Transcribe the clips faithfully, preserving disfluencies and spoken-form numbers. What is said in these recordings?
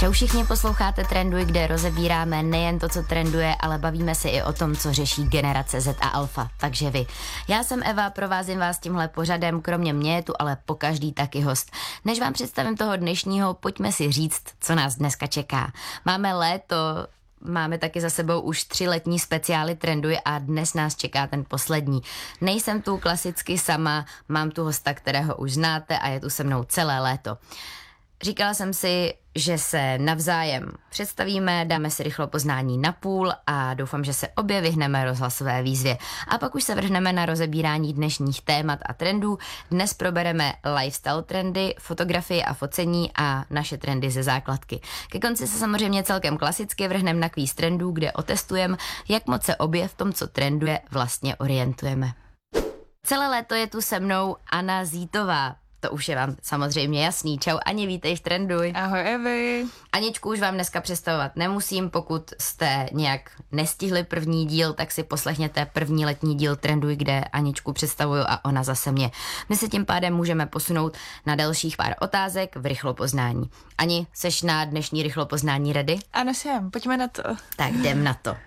Čau všichni, posloucháte Trenduj, kde rozebíráme nejen to, co trenduje, ale bavíme se i o tom, co řeší generace Z a Alfa, takže vy. Já jsem Eva, provázím vás tímhle pořadem, kromě mě je tu ale pokaždý taky host. Než vám představím toho dnešního, pojďme si říct, co nás dneska čeká. Máme léto, máme taky za sebou už tři letní speciály Trenduj a dnes nás čeká ten poslední. Nejsem tu klasicky sama, mám tu hosta, kterého už znáte a je tu se mnou celé léto. Říkala jsem si, že se navzájem představíme, dáme si rychlo poznání na půl a doufám, že se obě vyhneme rozhlasové výzvě. A pak už se vrhneme na rozebírání dnešních témat a trendů. Dnes probereme lifestyle trendy, fotografii a focení a naše trendy ze základky. Ke konci se samozřejmě celkem klasicky vrhneme na kvíz trendů, kde otestujeme, jak moc se obě v tom, co trenduje, vlastně orientujeme. Celé léto je tu se mnou Anna Zítová. To už je vám samozřejmě jasný. Čau Ani, vítej v Trenduj. Ahoj Evi. Aničku už vám dneska představovat nemusím, pokud jste nějak nestihli první díl, tak si poslechněte první letní díl Trenduj, kde Aničku představuju a ona zase mě. My se tím pádem můžeme posunout na dalších pár otázek v rychlopoznání. Ani, seš na dnešní rychlopoznání ready? Ano jsem, pojďme na to. Tak jdem na to.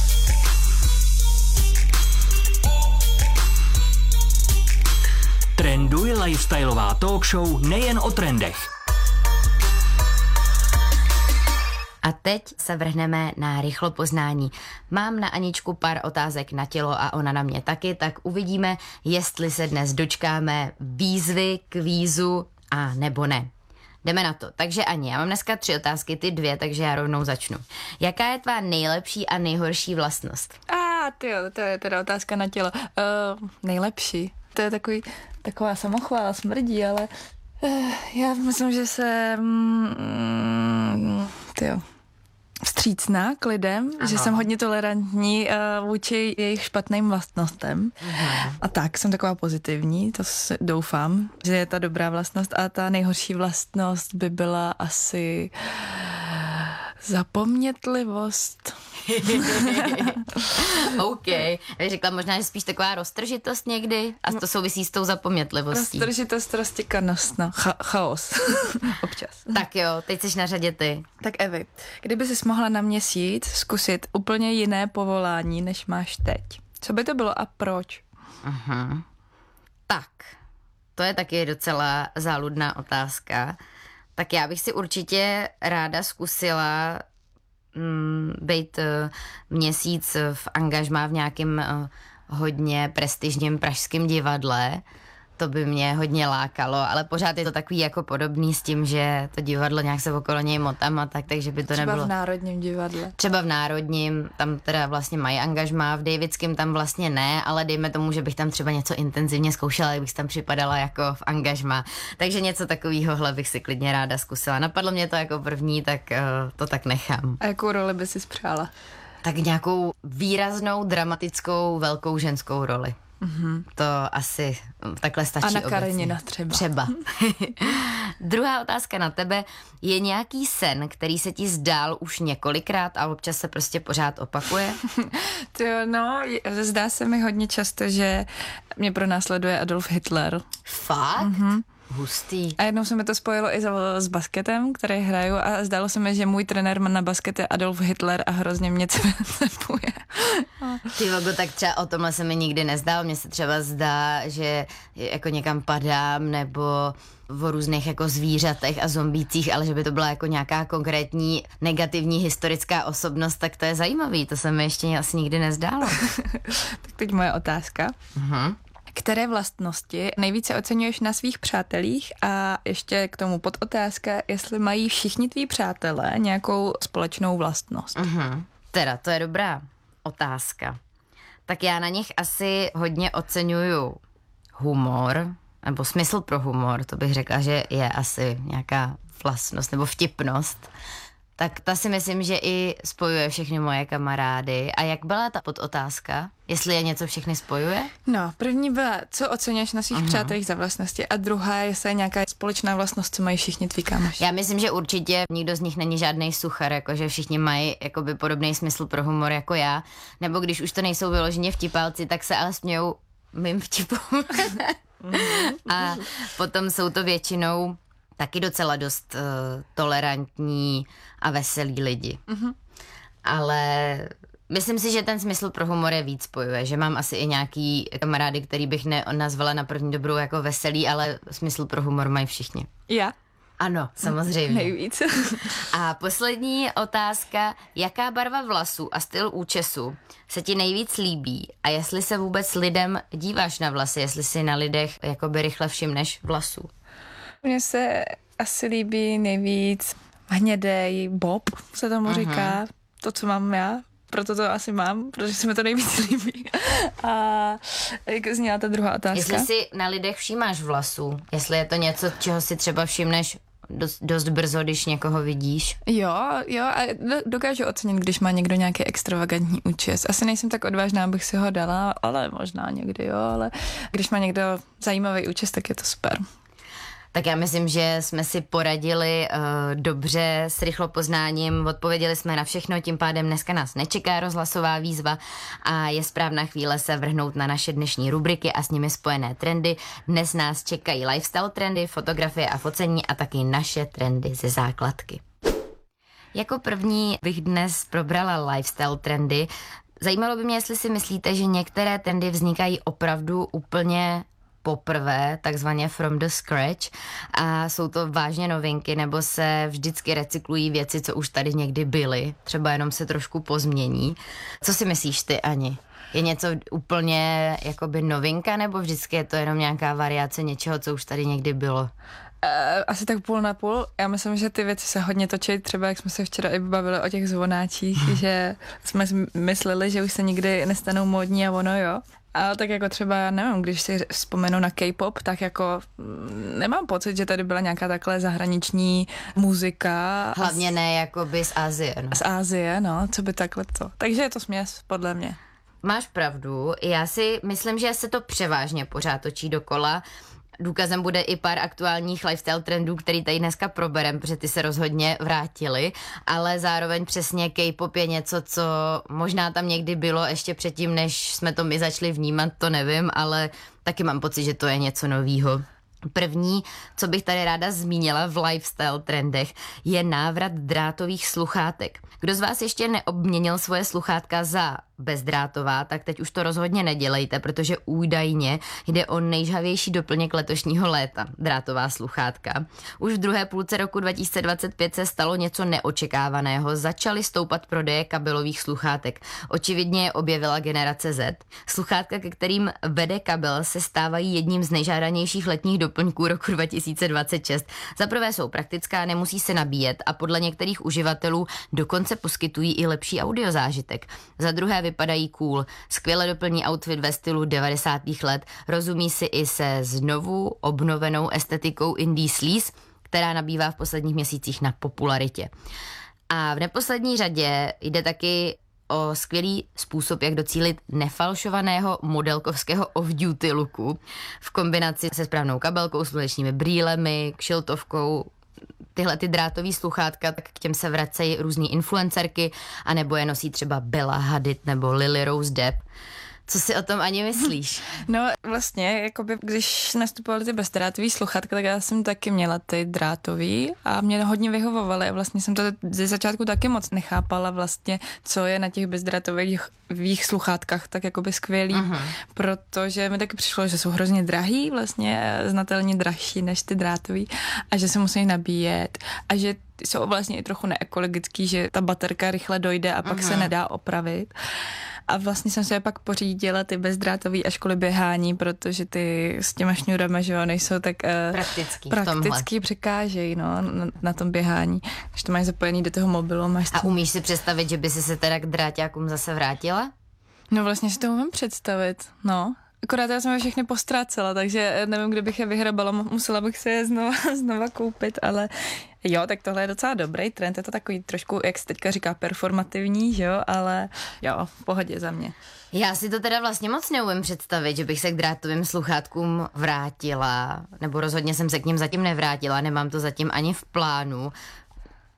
Trenduj, lifestyleová talk show nejen o trendech. A teď se vrhneme na rychlopoznání. Mám na Aničku pár otázek na tělo a ona na mě taky, tak uvidíme, jestli se dnes dočkáme výzvy, kvízu a nebo ne. Jdeme na to. Takže Ani, já mám dneska tři otázky, ty dvě, takže já rovnou začnu. Jaká je tvá nejlepší a nejhorší vlastnost? A ah, tyjo, to je teda otázka na tělo. Uh, nejlepší. To je takový, taková samochvála, smrdí, ale uh, já myslím, že se mm, tyjo, vstřícná k lidem, Aha. že jsem hodně tolerantní uh, vůči jejich špatným vlastnostem. Aha. A tak, jsem taková pozitivní, to si, doufám, že je ta dobrá vlastnost a ta nejhorší vlastnost by byla asi zapomnětlivost. OK. Já bych řekla možná, že spíš taková roztržitost někdy a to souvisí s tou zapomnětlivostí. Roztržitost, roztěkanost, no. Cha- chaos. Občas. Tak jo, teď jsi na řadě ty. Tak Evi, kdyby jsi mohla na měsíc zkusit úplně jiné povolání, než máš teď, co by to bylo a proč? Uh-huh. Tak, to je taky docela záludná otázka. Tak já bych si určitě ráda zkusila mm, být uh, měsíc v angažmá v nějakém uh, hodně prestižním pražském divadle. To by mě hodně lákalo, ale pořád je to takový jako podobný s tím, že to divadlo nějak se okolo něj motám a tak, takže by to Třeba nebylo... Třeba v Národním divadle. Třeba v Národním, tam teda vlastně mají angažmá, v Davidském tam vlastně ne, ale dejme tomu, že bych tam třeba něco intenzivně zkoušela, kdybych tam připadala jako v angažmá. Takže něco takovýhohle bych si klidně ráda zkusila. Napadlo mě to jako první, tak uh, to tak nechám. A jakou roli by si spřála? Tak nějakou výraznou, dramatickou, velkou ženskou roli. Mm-hmm. To asi takhle stačí. Anna Karenina třeba. Třeba. Druhá otázka na tebe. Je nějaký sen, který se ti zdál už několikrát a občas se prostě pořád opakuje? To jo, no, zdá se mi hodně často, že mě pronásleduje Adolf Hitler. Fakt? Mm-hmm. Hustý. A jednou se mi to spojilo i s basketem, který hraju a zdálo se mi, že můj trenér na basket je Adolf Hitler a hrozně mě cepuje. Ty vogo, tak třeba o tomhle se mi nikdy nezdál. Mně se třeba zdá, že jako někam padám nebo o různých jako zvířatech a zombících, ale že by to byla jako nějaká konkrétní negativní historická osobnost, tak to je zajímavý. To se mi ještě asi nikdy nezdálo. Tak teď moje otázka. Uh-huh. Které vlastnosti nejvíce oceňuješ na svých přátelích a ještě k tomu podotázka, jestli mají všichni tví přátelé nějakou společnou vlastnost? Uh-huh. Teda, to je dobrá otázka. Tak já na nich asi hodně oceňuju humor, nebo smysl pro humor, to bych řekla, že je asi nějaká vlastnost nebo vtipnost. Tak ta si myslím, že i spojuje všechny moje kamarády. A jak byla ta podotázka? Jestli je něco všechny spojuje? No, první byla, co oceňuješ na svých uh-huh. přátelích za vlastnosti a druhá je, jestli je nějaká společná vlastnost, co mají všichni tví kámoši. Já myslím, že určitě nikdo z nich není žádnej suchar, jakože všichni mají jakoby podobný smysl pro humor jako já. Nebo když už to nejsou vyloženě vtipálci, tak se ale smějou mým vtipům. A potom jsou to většinou taky docela dost uh, tolerantní a veselí lidi. Mm-hmm. Ale myslím si, že ten smysl pro humor je víc spojuje, že mám asi i nějaký kamarády, který bych nenazvala na první dobrou jako veselý, ale smysl pro humor mají všichni. Já? Ano, samozřejmě. Nejvíc. A poslední otázka, jaká barva vlasů a styl účesu se ti nejvíc líbí a jestli se vůbec lidem díváš na vlasy, jestli si na lidech jakoby rychle všimneš vlasů? Mně se asi líbí nejvíc hnědej bob, se tomu uh-huh. říká, to, co mám já. Proto to asi mám, protože se mi to nejvíc líbí. A jak zněla ta druhá otázka? Jestli si na lidech všímáš vlasů, jestli je to něco, čeho si třeba všimneš dost, dost brzo, když někoho vidíš. Jo, jo, a dokážu ocenit, když má někdo nějaký extravagantní účes. Asi nejsem tak odvážná, abych si ho dala, ale možná někdy jo, ale když má někdo zajímavý účes, tak je to super. Tak já myslím, že jsme si poradili uh, dobře s rychlopoznáním, odpověděli jsme na všechno, tím pádem dneska nás nečeká rozhlasová výzva a je správná chvíle se vrhnout na naše dnešní rubriky a s nimi spojené trendy. Dnes nás čekají lifestyle trendy, fotografie a focení a taky naše trendy ze základky. Jako první bych dnes probrala lifestyle trendy. Zajímalo by mě, jestli si myslíte, že některé trendy vznikají opravdu úplně poprvé, takzvaně from the scratch a jsou to vážně novinky, nebo se vždycky recyklují věci, co už tady někdy byly, třeba jenom se trošku pozmění. Co si myslíš ty, Ani? Je něco úplně jakoby novinka, nebo vždycky je to jenom nějaká variace něčeho, co už tady někdy bylo? Asi tak půl na půl. Já myslím, že ty věci se hodně točí, třeba jak jsme se včera i bavili o těch zvonáčích, že jsme mysleli, že už se nikdy nestanou módní a ono jo. A tak jako třeba, nevím, když si vzpomenu na K-pop, tak jako nemám pocit, že tady byla nějaká takhle zahraniční muzika. Hlavně ne jakoby z Asie. No. Z Asie, no, co by takhle to. Takže je to směs, podle mě. Máš pravdu, já si myslím, že se to převážně pořád točí dokola. Důkazem bude i pár aktuálních lifestyle trendů, který tady dneska proberem, protože ty se rozhodně vrátily, ale zároveň přesně K-pop je něco, co možná tam někdy bylo ještě předtím, než jsme to my začali vnímat, to nevím, ale taky mám pocit, že to je něco novýho. První, co bych tady ráda zmínila v lifestyle trendech, je návrat drátových sluchátek. Kdo z vás ještě neobměnil svoje sluchátka za bezdrátová, tak teď už to rozhodně nedělejte, protože údajně jde o nejžhavější doplněk letošního léta, drátová sluchátka. Už v druhé půlce roku dva tisíce dvacet pět se stalo něco neočekávaného, začaly stoupat prodeje kabelových sluchátek. Očividně je objevila generace Z. Sluchátka, ke kterým vede kabel, se stávají jedním z nejžádanějších letních doplňků roku dva tisíce dvacet šest. Za prvé jsou praktická, nemusí se nabíjet a podle některých uživatelů dokonce poskytují i lepší audiozážitek. Za druhé vypadají cool. Skvěle doplní outfit ve stylu devadesátých let, rozumí si i se znovu obnovenou estetikou indie sleaze, která nabývá v posledních měsících na popularitě. A v neposlední řadě jde taky o skvělý způsob, jak docílit nefalšovaného modelkovského off-duty looku v kombinaci se správnou kabelkou, slunečními brýlemi, kšiltovkou. Tyhle ty drátový sluchátka, tak k těm se vracejí různý influencerky, anebo je nosí třeba Bella Hadid nebo Lily Rose Depp. Co si o tom Ani myslíš? No vlastně, jakoby, když nastupovaly ty bezdrátový sluchátka, tak já jsem taky měla ty drátový a mě hodně vyhovovaly a vlastně jsem to ze začátku taky moc nechápala vlastně, co je na těch bezdrátových sluchátkách tak jakoby skvělý, uh-huh. protože mi taky přišlo, že jsou hrozně drahý, vlastně znatelně dražší než ty drátový a že se musí nabíjet a že jsou vlastně i trochu neekologický, že ta baterka rychle dojde a pak uh-huh. se nedá opravit. A vlastně jsem se pak pořídila ty bezdrátový až kvůli běhání, protože ty s těma šňůrama, že jo, nejsou tak uh, praktický, praktický překážejí, no, na, na tom běhání. Když to máš zapojený do toho mobilu, máš A umíš si představit, že by si se teda k dráťákům zase vrátila? No vlastně si to umím představit, no. Akorát já jsem je všechny postrácela, takže nevím, kde bych je vyhrabala, musela bych se je znova, znova koupit, ale jo, tak tohle je docela dobrý trend, je to takový trošku, jak se teďka říká, performativní, že jo, ale jo, v pohodě za mě. Já si to teda vlastně moc neumím představit, že bych se k drátovým sluchátkům vrátila, nebo rozhodně jsem se k ním zatím nevrátila, nemám to zatím ani v plánu.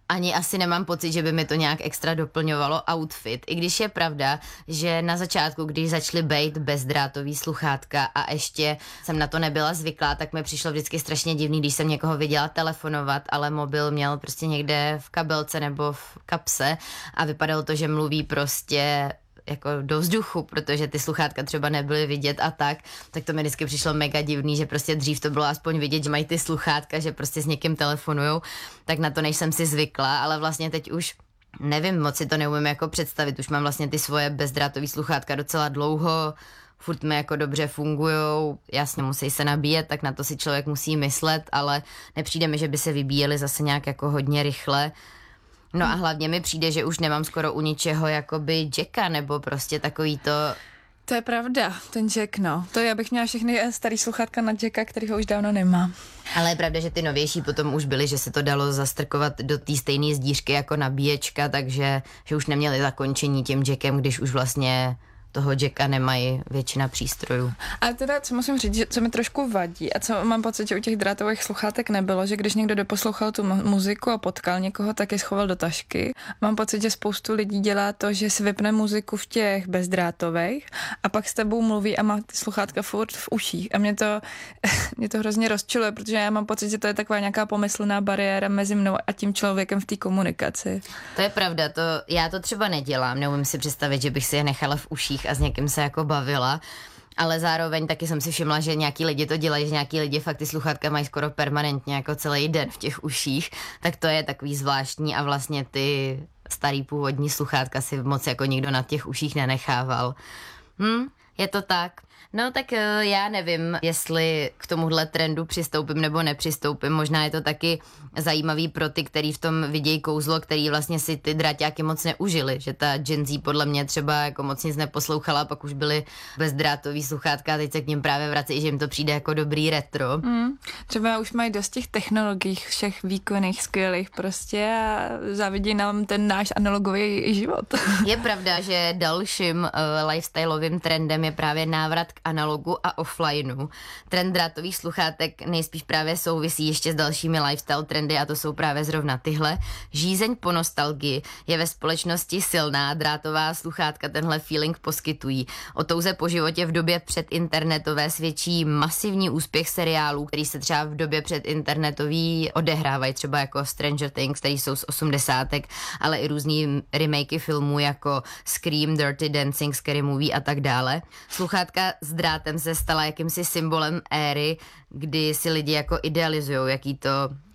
ani asi nemám pocit, že by mi to nějak extra doplňovalo outfit. I když je pravda, že na začátku, když začaly bejt bezdrátový sluchátka a ještě jsem na to nebyla zvyklá, tak mi přišlo vždycky strašně divný, když jsem někoho viděla telefonovat, ale mobil měl prostě někde v kabelce nebo v kapse a vypadalo to, že mluví prostě jako do vzduchu, protože ty sluchátka třeba nebyly vidět a tak, tak to mi vždycky přišlo mega divný, že prostě dřív to bylo aspoň vidět, že mají ty sluchátka, že prostě s někým telefonujou, tak na to než jsem si zvykla, ale vlastně teď už nevím, moc si to neumím jako představit, už mám vlastně ty svoje bezdrátový sluchátka docela dlouho, furt mi jako dobře fungujou, jasně musí se nabíjet, tak na to si člověk musí myslet, ale nepřijde mi, že by se vybíjeli zase nějak jako hodně rychle. No a hlavně mi přijde, že už nemám skoro u ničeho jakoby jacka, nebo prostě takový to... To je pravda, ten jack, no. To já bych měla všechny starý sluchátka na jacka, který ho už dávno nemám. Ale je pravda, že ty novější potom už byly, že se to dalo zastrkovat do té stejné zdířky jako nabíječka, takže že už neměli zakončení tím jackem, když už vlastně toho jacka nemají většina přístrojů. A teda, co musím říct, že co mi trošku vadí a co mám pocit, že u těch drátových sluchátek nebylo, že když někdo doposlouchal tu muziku a potkal někoho, tak je schoval do tašky. Mám pocit, že spoustu lidí dělá to, že si vypne muziku v těch bezdrátových a pak s tebou mluví a má ty sluchátka furt v uších. A mě to, mě to hrozně rozčiluje, protože já mám pocit, že to je taková nějaká pomyslná bariéra mezi mnou a tím člověkem v té komunikaci. To je pravda, to, já to třeba nedělám, neumím si představit, že bych si je nechala v uších a s někým se jako bavila, ale zároveň taky jsem si všimla, že nějaký lidi to dělají, že nějaký lidi fakt ty sluchátka mají skoro permanentně jako celý den v těch uších, tak to je takový zvláštní a vlastně ty starý původní sluchátka si moc jako nikdo na těch uších nenechával. Hm, je to tak. No tak já nevím, jestli k tomuhle trendu přistoupím nebo nepřistoupím. Možná je to taky zajímavý pro ty, který v tom vidějí kouzlo, který vlastně si ty dráťáky moc neužili. Že ta Gen Z podle mě třeba jako moc nic neposlouchala, pak už byly bezdrátový sluchátka a teď se k ním právě vrací, že jim to přijde jako dobrý retro. Mm, třeba už mají dost těch technologií, všech výkonných, skvělých prostě a závidí nám ten náš analogový život. Je pravda, že dalším uh, lifestyleovým trendem je právě návrat k analogu a offlineu. Trend drátových sluchátek nejspíš právě souvisí ještě s dalšími lifestyle trendy a to jsou právě zrovna tyhle. Žízeň po nostalgii je ve společnosti silná, drátová sluchátka tenhle feeling poskytují. O touze po životě v době předinternetové svědčí masivní úspěch seriálů, který se třeba v době předinternetový odehrávají, třeba jako Stranger Things, který jsou z osmdesátek, ale i různý remakey filmů jako Scream, Dirty Dancing, Scary Movie a tak dále. Sluchátka s drátem se stala jakýmsi symbolem éry, kdy si lidi jako idealizujou, jaký to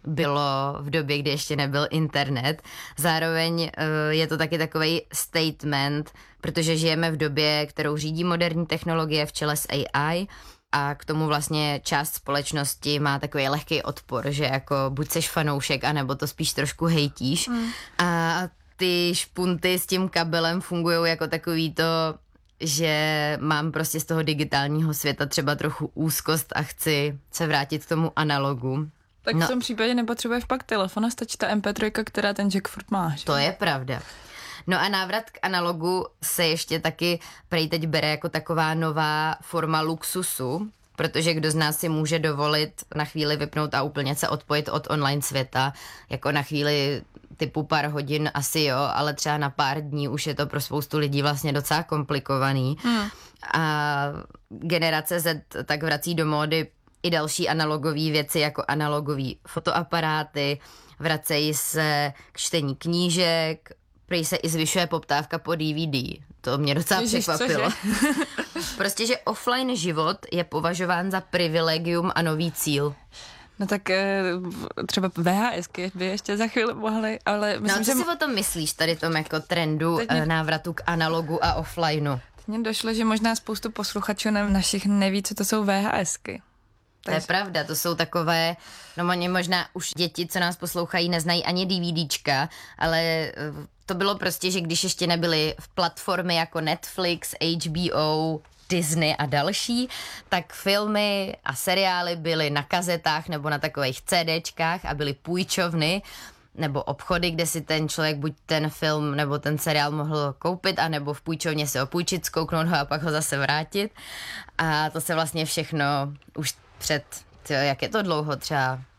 bylo v době, kdy ještě nebyl internet. Zároveň uh, je to taky takovej statement, protože žijeme v době, kterou řídí moderní technologie v čele s A I a k tomu vlastně část společnosti má takový lehký odpor, že jako buď seš fanoušek, anebo to spíš trošku hejtíš. Mm. A ty špunty s tím kabelem fungují jako takový to, že mám prostě z toho digitálního světa třeba trochu úzkost a chci se vrátit k tomu analogu. Tak no, v tom případě nepotřebuješ pak telefon a stačí ta em pé tři, která ten jack furt má. To je pravda. No a návrat k analogu se ještě taky prej teď bere jako taková nová forma luxusu, protože kdo z nás si může dovolit na chvíli vypnout a úplně se odpojit od online světa, jako na chvíli typu pár hodin asi jo, ale třeba na pár dní už je to pro spoustu lidí vlastně docela komplikovaný. Hmm. A generace Z tak vrací do módy i další analogové věci, jako analogové fotoaparáty, vracejí se k čtení knížek, prý se i zvyšuje poptávka po D V D. To mě docela Ježiš, překvapilo. Prostě, že offline život je považován za privilegium a nový cíl. No tak třeba VHSky by ještě za chvíli mohly, ale myslím, no, co že... si o tom myslíš, tady tom jako trendu mě... návratu k analogu a offlineu? Mně došlo, že možná spoustu posluchačů našich neví, co to jsou VHSky. To je pravda, to jsou takové, no oni možná už děti, co nás poslouchají, neznají ani DVDčka, ale to bylo prostě, že když ještě nebyly v platformy jako Netflix, H B O, Disney a další, tak filmy a seriály byly na kazetách nebo na takových CDčkách a byly půjčovny nebo obchody, kde si ten člověk buď ten film nebo ten seriál mohl koupit, anebo v půjčovně si ho půjčit, zkouknout ho a pak ho zase vrátit. A to se vlastně všechno už před, tyjo, jak je to dlouho, třeba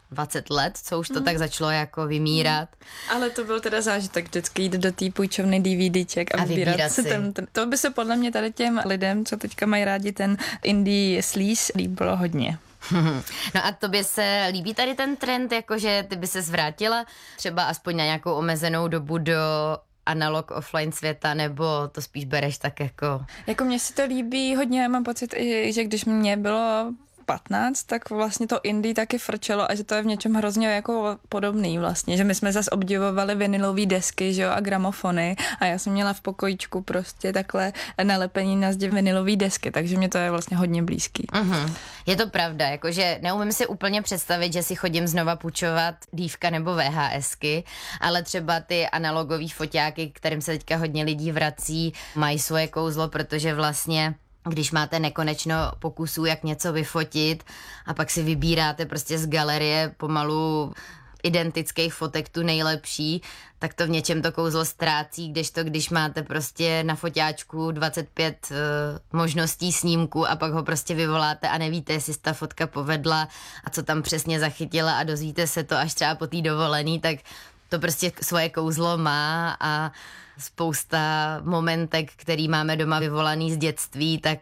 dvacet let, co už to mm. tak začalo jako vymírat. Ale to byl teda zážitek vždycky jít do té půjčovny DVDček a, a vybírat, vybírat si ten, ten. To by se podle mě tady těm lidem, co teďka mají rádi ten indie sleaze, líbilo hodně. No a tobě se líbí tady ten trend, jakože ty by se zvrátila třeba aspoň na nějakou omezenou dobu do analog offline světa, nebo to spíš bereš tak jako... Jako mně se to líbí hodně, já mám pocit, že když mě bylo patnáct, tak vlastně to indie taky frčelo a že to je v něčem hrozně jako podobný vlastně, že my jsme zase obdivovali vinylové desky, že jo, a gramofony a já jsem měla v pokojíčku prostě takhle nalepení na zdi vinylové desky, takže mě to je vlastně hodně blízký. Uh-huh. Je to pravda, jakože neumím si úplně představit, že si chodím znova půjčovat dívka nebo VHSky, ale třeba ty analogové foťáky, kterým se teďka hodně lidí vrací, mají svoje kouzlo, protože vlastně když máte nekonečno pokusů, jak něco vyfotit a pak si vybíráte prostě z galerie pomalu identických fotek tu nejlepší, tak to v něčem to kouzlo ztrácí, kdežto když máte prostě na foťáčku dvacet pět uh, možností snímku a pak ho prostě vyvoláte a nevíte, jestli ta fotka povedla a co tam přesně zachytila a dozvíte se to až třeba po té dovolený, tak to prostě svoje kouzlo má a spousta momentek, který máme doma vyvolaný z dětství, tak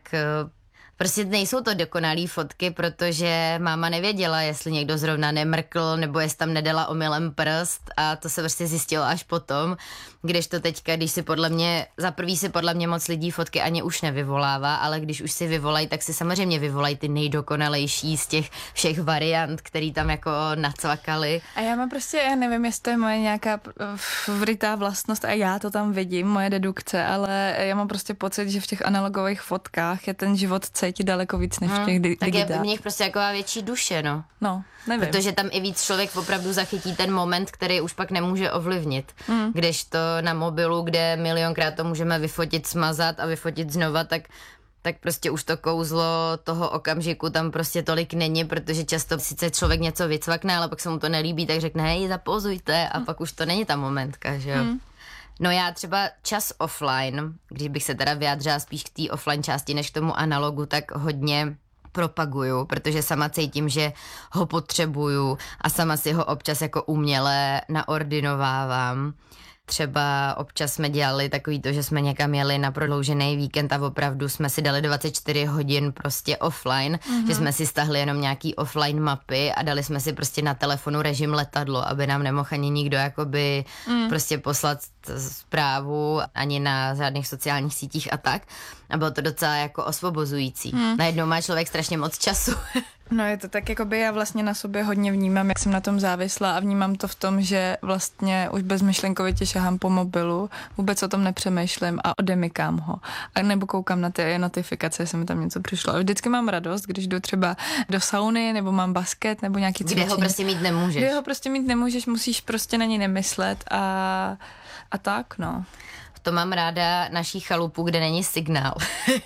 prostě nejsou to dokonalý fotky, protože máma nevěděla, jestli někdo zrovna nemrkl, nebo jestli tam nedala omylem prst a to se prostě zjistilo až potom, kdežto teďka, když si podle mě, za prvý si podle mě moc lidí fotky ani už nevyvolává, ale když už si vyvolají, tak si samozřejmě vyvolají ty nejdokonalejší z těch všech variant, který tam jako nacvakali. A já mám prostě, já nevím, jestli to je moje nějaká vrytá vlastnost a já to tam vidím, moje dedukce, ale já mám prostě pocit, že v těch analogových fotkách je ten život cítit daleko víc než v těch hmm, tak digitách. Tak je v nich prostě jako větší duše, no. No, nevím. Protože tam i víc člověk opravdu zachytí ten moment, který už pak nemůže ovlivnit. Hmm. Kdežto na mobilu, kde milionkrát to můžeme vyfotit, smazat a vyfotit znova, tak tak prostě už to kouzlo toho okamžiku tam prostě tolik není, protože často sice člověk něco vycvakne, ale pak se mu to nelíbí, tak řekne, hej, zapozujte a hmm. pak už to není ta momentka, že jo. Hmm. No já třeba čas offline, když bych se teda vyjádřila spíš k té offline části než k tomu analogu, tak hodně propaguju, protože sama cítím, že ho potřebuju a sama si ho občas jako uměle naordinovávám. Třeba občas jsme dělali takový to, že jsme někam jeli na prodloužený víkend a opravdu jsme si dali dvacet čtyři hodin prostě offline, mm-hmm. že jsme si stahli jenom nějaký offline mapy a dali jsme si prostě na telefonu režim letadlo, aby nám nemohl ani nikdo jakoby mm. prostě poslat zprávu ani na žádných sociálních sítích a tak. A bylo to docela jako osvobozující. Mm. Najednou má člověk strašně moc času. No je to tak, jakoby já vlastně na sobě hodně vnímám, jak jsem na tom závislá a vnímám to v tom, že vlastně už bezmyšlenkovitě šahám po mobilu, vůbec o tom nepřemýšlím a odemykám ho. A nebo koukám na ty notifikace, jestli mi tam něco přišlo. A vždycky mám radost, když jdu třeba do sauny, nebo mám basket, nebo nějaký cvičení. Kde ho prostě mít nemůžeš. Kde ho prostě mít nemůžeš, musíš prostě na ní nemyslet a, a tak, no. To mám ráda naší chalupu, kde není signál.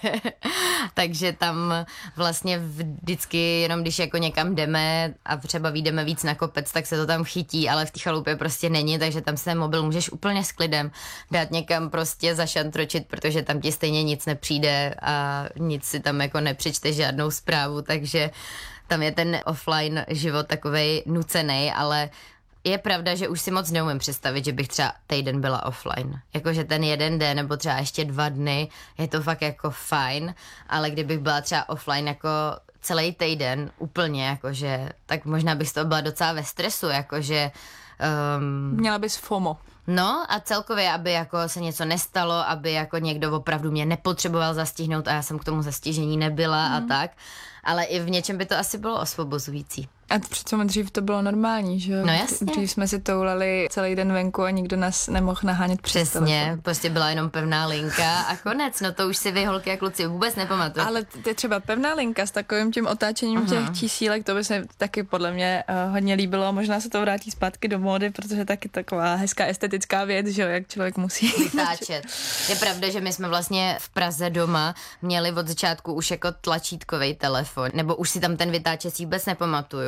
Takže tam vlastně vždycky, jenom když jako někam jdeme a třeba vyjdeme víc na kopec, tak se to tam chytí, ale v té chalupě prostě není, takže tam si ten mobil můžeš úplně s klidem dát někam prostě zašantročit, protože tam ti stejně nic nepřijde a nic si tam jako nepřečteš žádnou zprávu, takže tam je ten offline život takovej nucenej, ale je pravda, že už si moc neumím představit, že bych třeba týden byla offline. Jakože ten jeden den nebo třeba ještě dva dny, je to fakt jako fajn, ale kdybych byla třeba offline jako celý týden úplně, jakože, tak možná bych z toho byla docela ve stresu, jakože... Um, Měla bys FOMO. No a celkově, aby jako se něco nestalo, aby jako někdo opravdu mě nepotřeboval zastihnout a já jsem k tomu zastižení nebyla mm. a tak, ale i v něčem by to asi bylo osvobozující. A přece dřív to bylo normální, že jo? No jasně. Dřív jsme si toulali celý den venku a nikdo nás nemohl nahánět přes Přesně, telefon. Prostě byla jenom pevná linka a konec, no to už si vy holky a kluci vůbec nepamatuju. Ale to je třeba pevná linka s takovým tím otáčením uh-huh. těch čísílek, to by se taky podle mě uh, hodně líbilo. Možná se to vrátí zpátky do módy, protože taky taková hezká estetická věc, že jo, jak člověk musí vytáčet. Je pravda, že my jsme vlastně v Praze doma měli od začátku už jako tlačítkovej telefon, nebo už si tam ten vytáčecí vůbec nepamatuju.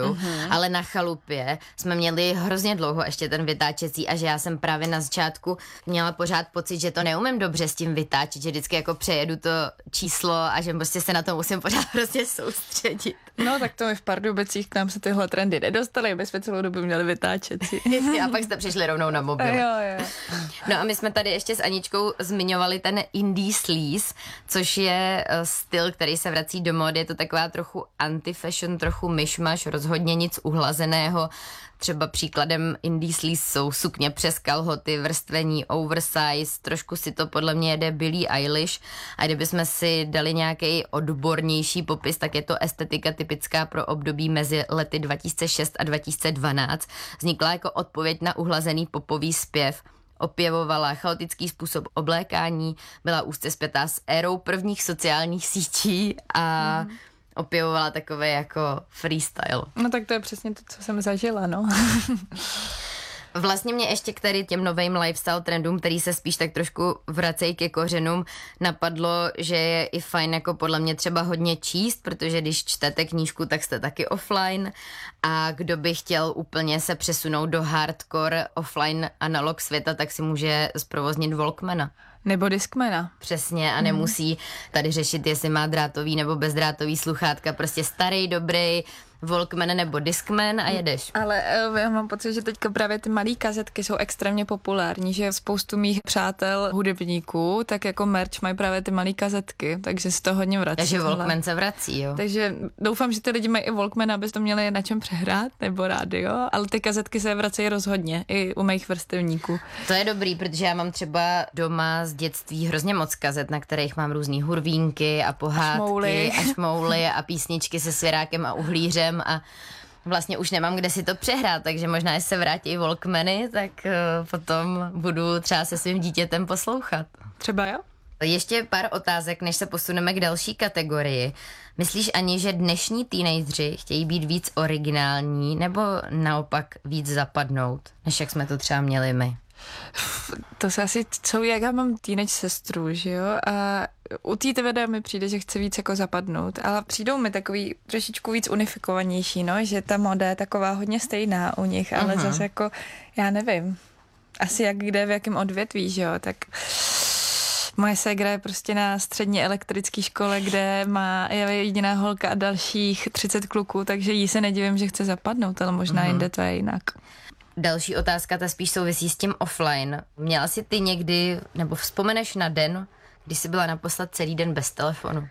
můžou, mm-hmm. ale na chalupě jsme měli hrozně dlouho ještě ten vytáčecí a že já jsem právě na začátku měla pořád pocit, že to neumím dobře s tím vytáčet, že vždycky jako přejedu to číslo a že prostě se na to musím pořád hrozně soustředit. No tak to mi v Pardubicích, k nám se tyhle trendy nedostaly, my jsme celou dobu měli vytáčecí. A pak jste přišli rovnou na mobil. Jo, jo. No a my jsme tady ještě s Aničkou zmiňovali ten indie sleaze, což je styl, který se vrací do módy. Je to taková trochu anti-fashion, trochu myšmaš, rozhodně nic uhlazeného. Třeba příkladem indie sleaze jsou sukně přes kalhoty, vrstvení, oversize, trošku si to podle mě jede Billie Eilish a kdybychom si dali nějaký odbornější popis, tak je to estetika typická pro období mezi lety dva tisíce šest a dva tisíce dvanáct. Vznikla jako odpověď na uhlazený popový zpěv. Opěvovala chaotický způsob oblékání, byla úzce spjatá s érou prvních sociálních sítí a mm. opěvovala takové jako freestyle. No tak to je přesně to, co jsem zažila, no. Vlastně mě ještě k tady těm novým lifestyle trendům, který se spíš tak trošku vracejí ke kořenům, napadlo, že je i fajn jako podle mě třeba hodně číst, protože když čtete knížku, tak jste taky offline a kdo by chtěl úplně se přesunout do hardcore offline analog světa, tak si může zprovoznit Walkmana. Nebo Discmana. Přesně a nemusí tady řešit, jestli má drátový nebo bezdrátový sluchátka, prostě starý, dobrý Walkman nebo Discman a jedeš. Ale já mám pocit, že teďka právě ty malý kazetky jsou extrémně populární, že spoustu mých přátel hudebníků, tak jako merch mají právě ty malý kazetky, takže se to hodně vrací. Takže Walkman se vrací, jo. Takže doufám, že ty lidi mají i Walkman, aby to měli na čem přehrát, nebo rádio, ale ty kazetky se vracejí rozhodně, i u mých vrstevníků. To je dobrý, protože já mám třeba doma z dětství hrozně moc kazet, na kterých mám různý hurvínky a pohádky šmouly. a šmouly a písničky se svěrákem a uhlířem a vlastně už nemám kde si to přehrát, takže možná, jestli se vrátí Walkmany, tak uh, potom budu třeba se svým dítětem poslouchat. Třeba jo? Ještě pár otázek, než se posuneme k další kategorii. Myslíš, Ani, že dnešní teenageři chtějí být víc originální nebo naopak víc zapadnout, než jak jsme to třeba měli my? To se asi, co jak já mám teenage sestru, že jo, a u té T V D mi přijde, že chce víc jako zapadnout, ale přijdou mi takový trošičku víc unifikovanější, no, že ta moda je taková hodně stejná u nich, ale uh-huh. zase jako, já nevím, asi jak kde, v jakém odvětví, že jo, tak moje ségra je prostě na střední elektrické škole, kde má je jediná holka a dalších třicet kluků, takže jí se nedivím, že chce zapadnout, ale možná uh-huh. jinde to je jinak. Další otázka, ta spíš souvisí s tím offline. Měla jsi ty někdy, nebo vzpomeneš na den, kdy jsi byla naposled celý den bez telefonu?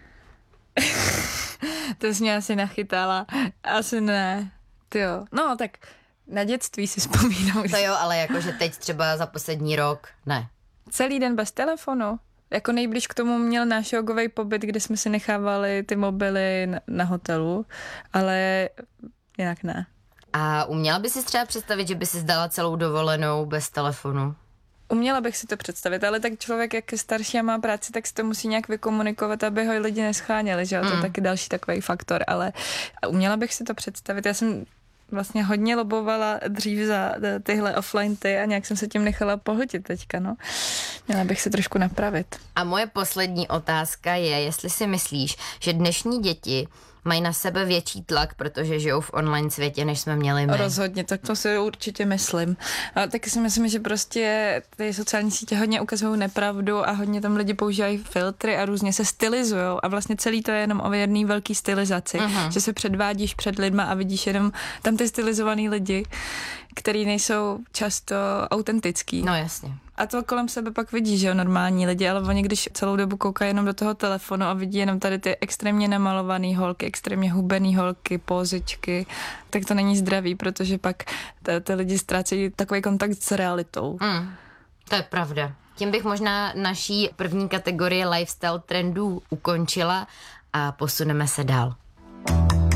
To jsi mě asi nachytala. Asi ne. Tyjo. No, tak na dětství si vzpomínám. To jo, ale jakože teď třeba za poslední rok, ne. Celý den bez telefonu? Jako nejblíž k tomu měl náš jogový pobyt, kde jsme si nechávali ty mobily na, na hotelu, ale jinak ne. A uměla by si třeba představit, že by si zdala celou dovolenou bez telefonu? Uměla bych si to představit, ale tak člověk, jak je starší a má práci, tak si to musí nějak vykomunikovat, aby ho lidi nescháněli, že jo? Mm. To je taky další takový faktor, ale uměla bych si to představit. Já jsem vlastně hodně lobovala dřív za tyhle offline ty a nějak jsem se tím nechala pohltit teďka, no. Měla bych se trošku napravit. A moje poslední otázka je, jestli si myslíš, že dnešní děti mají na sebe větší tlak, protože žijou v online světě, než jsme měli my. Rozhodně, tak to si určitě myslím. A taky si myslím, že prostě ty sociální sítě hodně ukazují nepravdu a hodně tam lidi používají filtry a různě se stylizujou a vlastně celý to je jenom o jedný velký stylizaci, uh-huh. že se předvádíš před lidma a vidíš jenom tam ty stylizovaný lidi, který nejsou často autentický. No jasně. A to kolem sebe pak vidí, že jo, normální lidi, ale oni když celou dobu koukají jenom do toho telefonu a vidí jenom tady ty extrémně namalované holky, extrémně hubené holky, pózičky, tak to není zdravý, protože pak t- ty lidi ztrácejí takový kontakt s realitou. Mm, to je pravda. Tím bych možná naší první kategorie lifestyle trendů ukončila a posuneme se dál.